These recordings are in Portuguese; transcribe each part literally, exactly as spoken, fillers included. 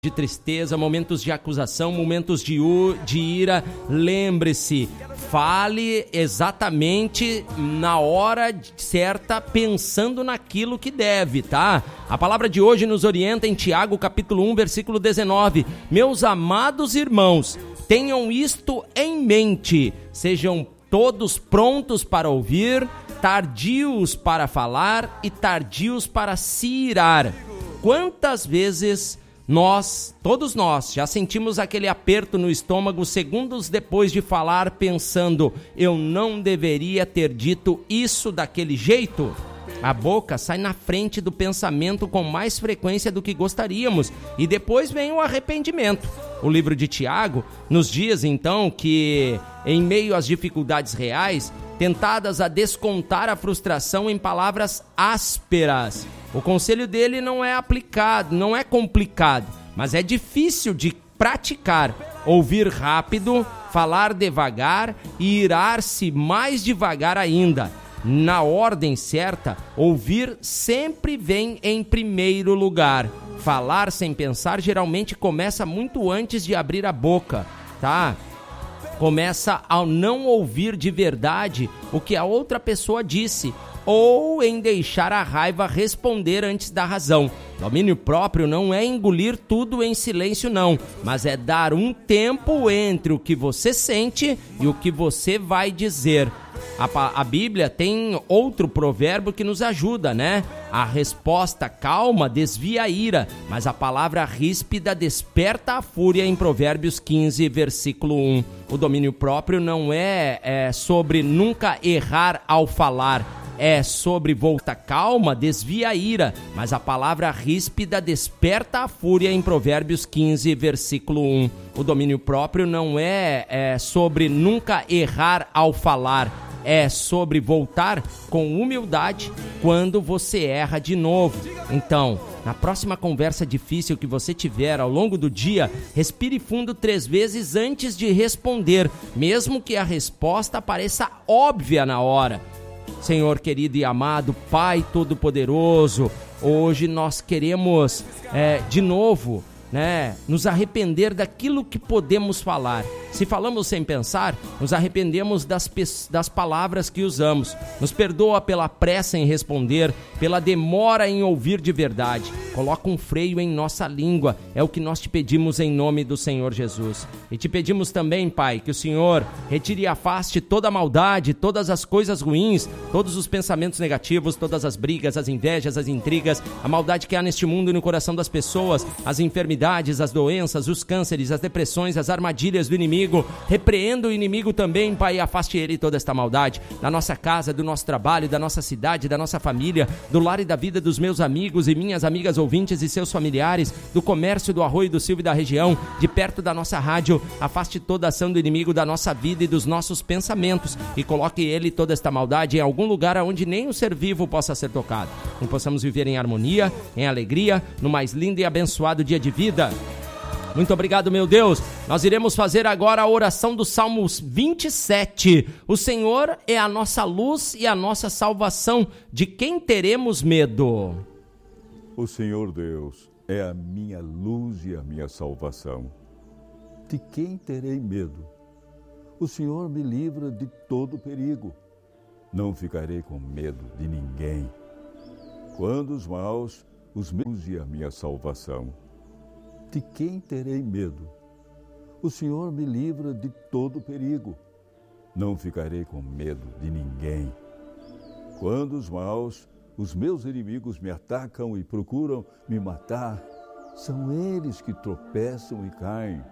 de tristeza, momentos de acusação, momentos de, u, de ira, lembre-se, fale exatamente na hora certa, pensando naquilo que deve, tá? A palavra de hoje nos orienta em Tiago, capítulo um, versículo dezenove. Meus amados irmãos, tenham isto em mente, sejam todos prontos para ouvir, tardios para falar e tardios para se irar. Quantas vezes nós, todos nós, já sentimos aquele aperto no estômago segundos depois de falar, pensando, eu não deveria ter dito isso daquele jeito? A boca sai na frente do pensamento com mais frequência do que gostaríamos e depois vem o arrependimento. O livro de Tiago nos diz então que, em meio às dificuldades reais, tentadas a descontar a frustração em palavras ásperas, o conselho dele não é aplicado, não é complicado, mas é difícil de praticar. Ouvir rápido, falar devagar e irar-se mais devagar ainda. Na ordem certa, ouvir sempre vem em primeiro lugar. Falar sem pensar geralmente começa muito antes de abrir a boca, tá? Começa ao não ouvir de verdade o que a outra pessoa disse, ou em deixar a raiva responder antes da razão. Domínio próprio não é engolir tudo em silêncio, não, mas é dar um tempo entre o que você sente e o que você vai dizer. A, a Bíblia tem outro provérbio que nos ajuda, né? A resposta calma desvia a ira, mas a palavra ríspida desperta a fúria, em Provérbios quinze, versículo um. O domínio próprio não é, é sobre nunca errar ao falar, é sobre volta calma, desvia a ira, mas a palavra ríspida desperta a fúria, em Provérbios quinze, versículo um. O domínio próprio não é, é sobre nunca errar ao falar, é sobre voltar com humildade quando você erra de novo. Então, na próxima conversa difícil que você tiver ao longo do dia, respire fundo três vezes antes de responder, mesmo que a resposta pareça óbvia na hora. Senhor querido e amado, Pai Todo-Poderoso, hoje nós queremos é, de novo, né, nos arrepender daquilo que podemos falar. Se falamos sem pensar, nos arrependemos das, das palavras que usamos. Nos perdoa pela pressa em responder, pela demora em ouvir de verdade. Coloca um freio em nossa língua, é o que nós te pedimos em nome do Senhor Jesus. E te pedimos também, Pai, que o Senhor retire e afaste toda a maldade, todas as coisas ruins, todos os pensamentos negativos, todas as brigas, as invejas, as intrigas, a maldade que há neste mundo e no coração das pessoas, as enfermidades, as doenças, os cânceres, as depressões, as armadilhas do inimigo. Repreenda o inimigo também, Pai, e afaste ele toda esta maldade da nossa casa, do nosso trabalho, da nossa cidade, da nossa família, do lar e da vida dos meus amigos e minhas amigas ouvintes e seus familiares, do comércio do Arroio do Silva e da região, de perto da nossa rádio. Afaste toda a ação do inimigo da nossa vida e dos nossos pensamentos e coloque ele toda esta maldade em algum lugar onde nem o ser vivo possa ser tocado. Que possamos viver em harmonia, em alegria, no mais lindo e abençoado dia de vida. Muito obrigado, meu Deus. Nós iremos fazer agora a oração do Salmo vinte e sete. O Senhor é a nossa luz e a nossa salvação. De quem teremos medo? O Senhor Deus é a minha luz e a minha salvação. De quem terei medo? O Senhor me livra de todo perigo. Não ficarei com medo de ninguém. Quando os maus, os meus e a minha salvação. De quem terei medo? O Senhor me livra de todo perigo. Não ficarei com medo de ninguém. Quando os maus, os meus inimigos me atacam e procuram me matar, são eles que tropeçam e caem.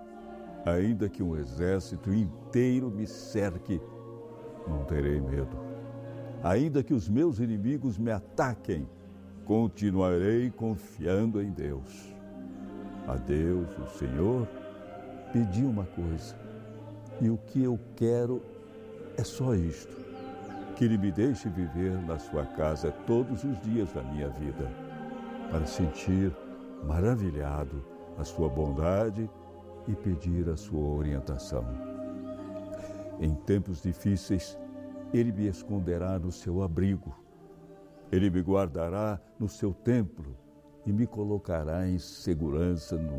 Ainda que um exército inteiro me cerque, não terei medo. Ainda que os meus inimigos me ataquem, continuarei confiando em Deus. A Deus, o Senhor, pedi uma coisa, e o que eu quero é só isto, que Ele me deixe viver na sua casa todos os dias da minha vida, para sentir maravilhado a sua bondade e pedir a sua orientação. Em tempos difíceis, Ele me esconderá no seu abrigo, Ele me guardará no seu templo, e me colocará em segurança no